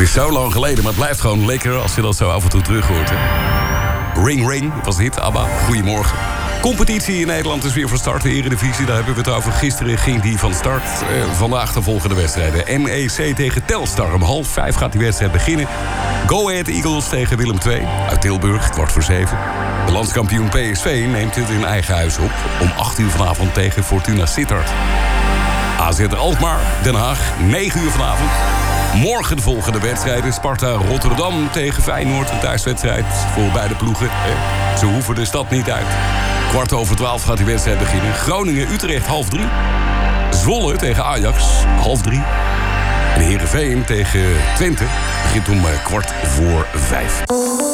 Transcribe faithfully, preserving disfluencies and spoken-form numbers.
is zo lang geleden, maar het blijft gewoon lekker als je dat zo af en toe terug hoort. Hè? Ring Ring was dit, ABBA. Goedemorgen. Competitie in Nederland is weer van start. De Eredivisie, daar hebben we het over. Gisteren ging die van start. Eh, vandaag de volgende wedstrijden. N E C tegen Telstar. Om half vijf gaat die wedstrijd beginnen. Go Ahead Eagles tegen Willem twee. Uit Tilburg, kwart voor zeven. De landskampioen P S V neemt het in eigen huis op. Om acht uur vanavond tegen Fortuna Sittard. A Z Alkmaar, Den Haag, negen uur vanavond. Morgen de volgende wedstrijden. Sparta Rotterdam tegen Feyenoord. Een thuiswedstrijd voor beide ploegen. Ze hoeven de stad niet uit. Kwart over twaalf gaat die wedstrijd beginnen. Groningen-Utrecht half drie. Zwolle tegen Ajax half drie. En Heerenveen tegen Twente begint om kwart voor vijf.